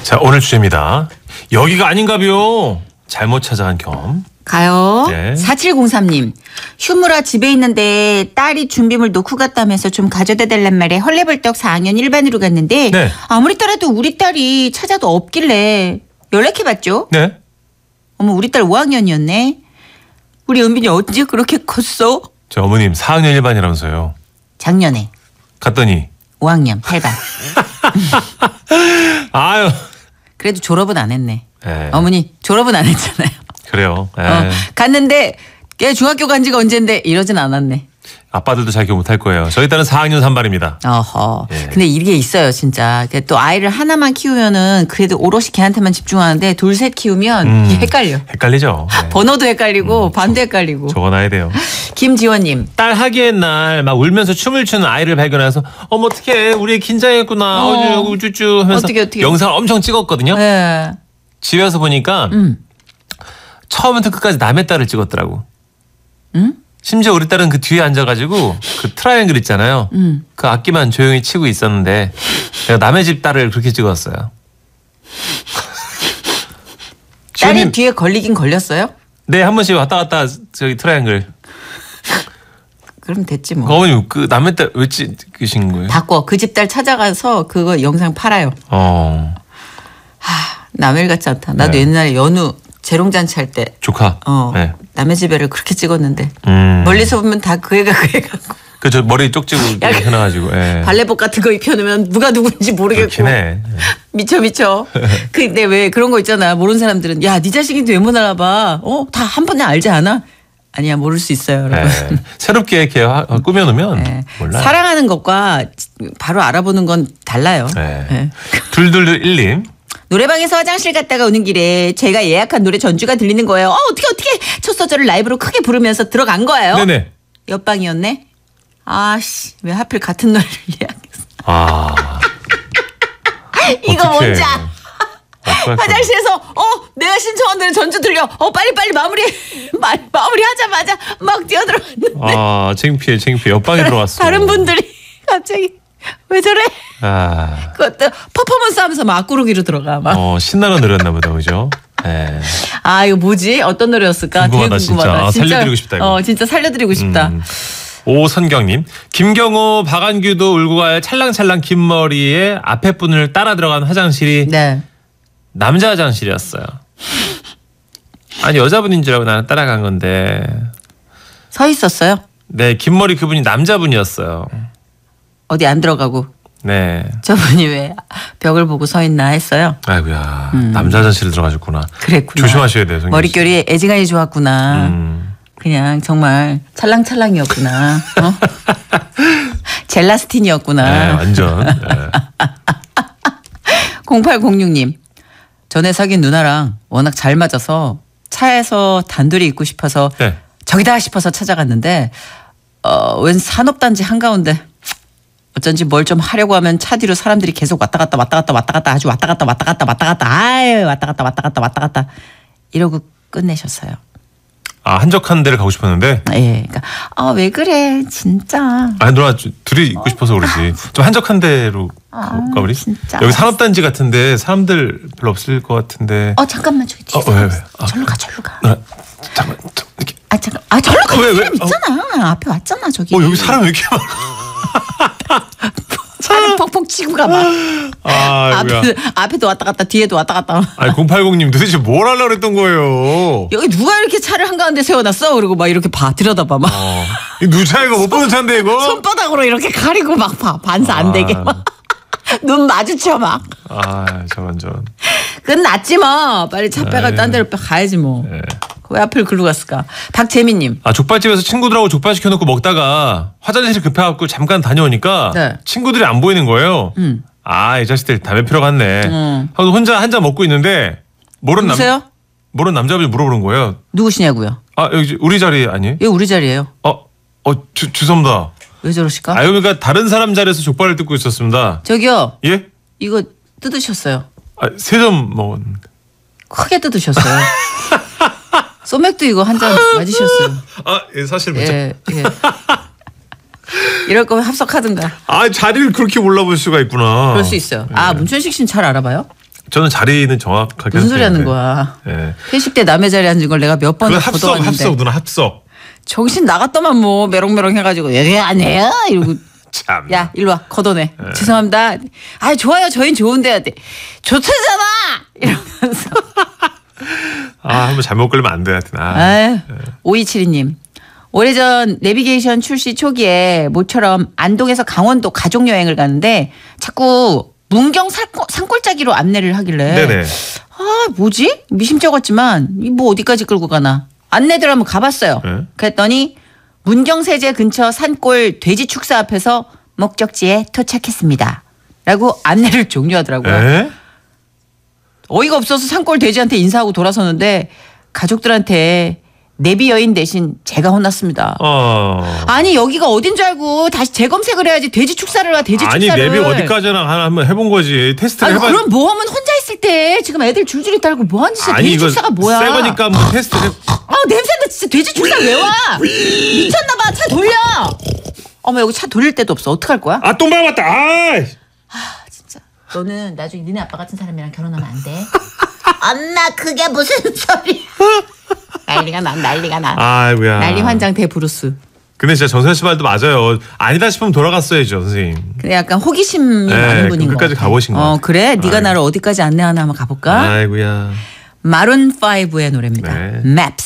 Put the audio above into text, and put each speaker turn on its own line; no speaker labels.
자, 오늘 주제입니다. 여기가 아닌가벼. 잘못 찾아간 겸.
가요.
네.
4703님. 휴무라 집에 있는데 딸이 준비물 놓고 갔다면서 좀 가져다 달란 말에 헐레벌떡 4학년 1반으로 갔는데
네.
아무리 따라도 우리 딸이 찾아도 없길래 연락해봤죠.
네.
어머 우리 딸 5학년이었네. 우리 은빈이 언제 그렇게 컸어?
저 어머님 4학년 1반이라면서요.
작년에
갔더니
5학년 8반.
아유.
그래도 졸업은 안 했네.
네.
어머니 졸업은 안 했잖아요.
그래요.
갔는데 걔 중학교 간 지가 언젠데 이러진 않았네.
아빠들도 잘 기억 못할 거예요. 저희 딸은 4학년 3반입니다.
어허.
예.
근데 이게 있어요, 진짜. 또 아이를 하나만 키우면은 그래도 오롯이 걔한테만 집중하는데 둘, 셋 키우면 이게 헷갈려.
헷갈리죠. 네.
번호도 헷갈리고 반도 헷갈리고.
적어놔야 돼요.
김지원님.
딸 하기엔 날 막 울면서 춤을 추는 아이를 발견해서 어머 어떡해 우리 긴장했구나 우쭈쭈 하면서
어떡해.
영상을 엄청 찍었거든요.
네.
집에 와서 보니까 처음부터 끝까지 남의 딸을 찍었더라고. 심지어 우리 딸은 그 뒤에 앉아가지고 그 트라이앵글 있잖아요. 그 악기만 조용히 치고 있었는데 내가 남의 집 딸을 그렇게 찍었어요.
딸이
지원님,
뒤에 걸리긴 걸렸어요?
네, 한 번씩 왔다 갔다 저기 트라이앵글.
그럼 됐지 뭐.
어머님 그 남의 딸 왜 찍으신 거예요?
바꿔. 그 집 딸 찾아가서 그거 영상 팔아요. 남의 일 같지 않다. 나도
네.
옛날에 연우 재롱잔치 할 때
조카. 네.
남의 집 애를 그렇게 찍었는데 멀리서 보면 다 그 애가 그 애가
그 저 머리 쪽지고 해놔가지고. 예.
발레복 같은 거 입혀놓으면 누가 누군지 모르겠고.
그렇긴 해.
미쳐. 근데 왜 그런 거 있잖아. 모르는 사람들은 야, 네 자식인데 왜 못 알아봐. 다 한 번에 알지 않아? 아니야, 모를 수 있어요, 여러분.
예. 새롭게 이렇게 꾸며놓으면
네.
몰라요.
사랑하는 것과 바로 알아보는 건 달라요.
네.
네.
둘둘1님.
노래방에서 화장실 갔다가 오는 길에 제가 예약한 노래 전주가 들리는 거예요. 어떻게 첫 소절을 라이브로 크게 부르면서 들어간 거예요.
네네.
옆방이었네. 아씨, 왜 하필 같은 노래를 예약했어.
아.
이거
어떡해.
뭔지 화장실에서 내가 신청한 노래 전주 들려. 빨리 마무리하자마자 막 뛰어들어갔는데
아, 창피해. 옆방에 들어갔어.
다른 분들이 갑자기 왜 저래?
아.
그것도 퍼포먼스 하면서 막 악구르기로 들어가 막.
신나는 노래였나 보다, 그죠? 예.
이거 뭐지? 어떤 노래였을까?
궁금하다,
되게 궁금하다.
진짜. 살려드리고 싶다, 이거.
진짜 살려드리고 싶다.
오선경님. 김경호, 박완규도 울고 갈 찰랑찰랑 긴 머리에 앞에 분을 따라 들어간 화장실이
네.
남자 화장실이었어요. 아니, 여자분인 줄 알고 나는 따라간 건데.
서 있었어요?
네, 긴 머리 그분이 남자분이었어요.
어디 안 들어가고.
네.
저분이 왜 벽을 보고 서 있나 했어요.
아이고야. 남자 화장실 들어가셨구나.
그랬구나.
조심하셔야 돼요, 성경 씨.
머릿결이 애지간히 좋았구나. 그냥 정말 찰랑찰랑이었구나. 젤라스틴이었구나.
네, 완전. 네.
0806님. 전에 사귄 누나랑 워낙 잘 맞아서 차에서 단둘이 있고 싶어서
네.
저기다 싶어서 찾아갔는데 웬 산업단지 한가운데 어쩐지 뭘 좀 하려고 하면 차 뒤로 사람들이 계속 왔다 갔다 아주 왔다 갔다 이러고 끝내셨어요.
한적한 데를 가고 싶었는데.
예, 그러니까 왜 그래 진짜.
누나 둘이 있고 싶어서 그러지. 좀 한적한 데로 가버리.
진짜.
여기 산업단지 같은데 사람들 별로 없을 것 같은데.
잠깐만 저기 뒤에
왜?
절로 가.
누나, 잠깐만. 이렇게.
잠깐. 절로 가.
왜?
있잖아. 앞에 왔잖아 저기.
여기 사람 왜 이렇게 많아?
차를 퍽퍽 치고 가 막.
아이고야.
앞에도 왔다 갔다 뒤에도 왔다 갔다.
아니 080님 도대체 뭘 하려고 그랬던 거예요?
여기 누가 이렇게 차를 한가운데 세워놨어? 그리고 막 이렇게 들여다봐 막.
이 누차 이거 못 보는 차인데 이거?
손바닥으로 이렇게 가리고 막 봐. 반사 안 되게 막. 눈 마주쳐 막.
저런.
그건 낫지 뭐. 빨리 차 빼가 딴 데로 가야지 뭐.
네.
왜 하필 글로 갔을까? 박재민님.
족발집에서 친구들하고 족발 시켜놓고 먹다가 화장실 급해갖고 잠깐 다녀오니까
네.
친구들이 안 보이는 거예요. 이 자식들 담배 피러 갔네. 하고 혼자 한 잔 먹고 있는데 모르는 남자분이 물어보는 거예요.
누구시냐고요?
여기 우리 자리 아니에요?
여기 우리 자리예요.
죄송합니다.
왜 저러실까?
그러니까 다른 사람 자리에서 족발을 뜯고 있었습니다.
저기요.
예?
이거 뜯으셨어요.
3점 먹었는데.
크게 뜯으셨어요. 소맥도 이거 한 잔 맞으셨어요.
사실 맞죠.
예. 이럴 거면 합석하든가.
자리를 그렇게 몰라볼 수가 있구나.
그럴 수 있어요. 문천식 씨는 잘 알아봐요?
저는 자리는 정확하게
무슨 소리 하는 거야.
예.
회식 때 남의 자리에 앉은 걸 내가 몇 번을
그건
거둬왔는데.
합석 누나 합석.
정신 나갔더만 뭐 메롱메롱 해가지고 왜 안 해요? 이러고
참.
야 일로 와 걷어내. 죄송합니다. 아 좋아요 저희는 좋은데 좋다잖아 이러면서.
한번 잘못 걸리면 안 돼. 하여튼.
아유, 5272님. 오래전 내비게이션 출시 초기에 모처럼 안동에서 강원도 가족여행을 가는데 자꾸 문경 산골짜기로 안내를 하길래
네네.
뭐지? 미심쩍었지만 뭐 어디까지 끌고 가나. 안내들 한번 가봤어요.
네.
그랬더니 문경세제 근처 산골 돼지 축사 앞에서 목적지에 도착했습니다. 라고 안내를 종료하더라고요.
에?
어이가 없어서 산골 돼지한테 인사하고 돌아섰는데 가족들한테 내비 여인 대신 제가 혼났습니다. 아니 여기가 어딘 줄 알고 다시 재검색을 해야지 돼지 축사를 와 돼지
아니
축사를.
내비 어디까지나 하나 한번 해본 거지. 테스트를
아니
해봐.
그럼 모험은 혼자 있을 때 지금 애들 줄줄이 따르고 뭐하는 짓이야. 돼지 축사가 뭐야.
새 거니까 뭐 테스트를.
냄새나 진짜 돼지 축사 왜 와. 미쳤나봐. 차 돌려. 어머 여기 차 돌릴 데도 없어. 어떡할 거야.
똥 밟았다.
진짜 너는 나중에 니네 아빠 같은 사람이랑 결혼하면 안 돼. 엄마 그게 무슨 소리야. 난리가 나.
아이고야.
난리 환장 대브루스.
근데 진짜 정선 씨 말도 맞아요. 아니다 싶으면 돌아갔어야죠, 선생님.
근데 약간 호기심이 많은 분인 것
끝까지
같아.
가보신 거 같아요.
그래? 네가 나를 어디까지 안내하나 한번 가볼까?
아이고야.
마룬 5의 노래입니다.
네.
Maps.